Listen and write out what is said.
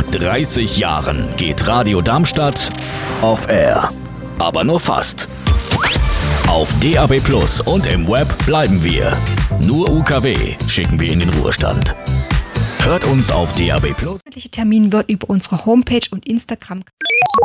30 Jahren geht Radio Darmstadt off air. Aber nur fast. Auf DAB+ und im Web bleiben wir. Nur UKW schicken wir in den Ruhestand. Hört uns auf DAB+. Der Termin wird über unsere Homepage und Instagram